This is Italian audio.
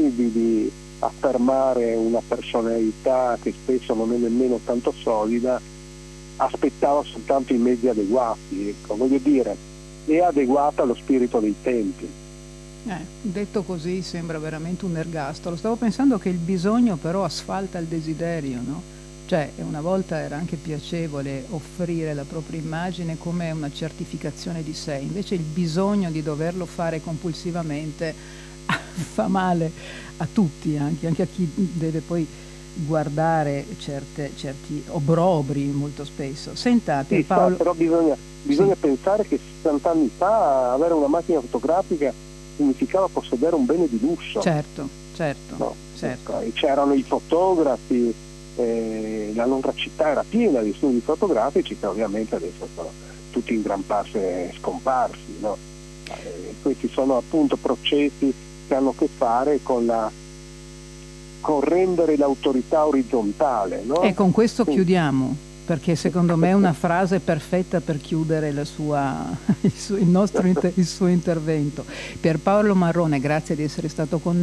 di affermare una personalità che spesso non è nemmeno tanto solida, aspettava soltanto i mezzi adeguati, ecco, voglio dire, è adeguata allo spirito dei tempi. Detto così sembra veramente un ergastolo. Stavo pensando che il bisogno però asfalta il desiderio, no? Cioè, una volta era anche piacevole offrire la propria immagine come una certificazione di sé, invece il bisogno di doverlo fare compulsivamente fa male a tutti, anche a chi deve poi guardare certi obbrobri molto spesso. Senta, Sì, sa, Pierpaolo. però bisogna Sì, pensare che 60 anni fa avere una macchina fotografica significava possedere un bene di lusso, certo, certo, no? certo. Ecco, e c'erano i fotografi, la nostra città era piena di studi fotografici che ovviamente adesso sono tutti in gran parte scomparsi, no? Questi sono appunto processi che hanno a che fare con rendere l'autorità orizzontale, E no? con questo Quindi, chiudiamo, perché secondo me è una frase perfetta per chiudere il suo intervento. Pierpaolo Marrone, grazie di essere stato con noi.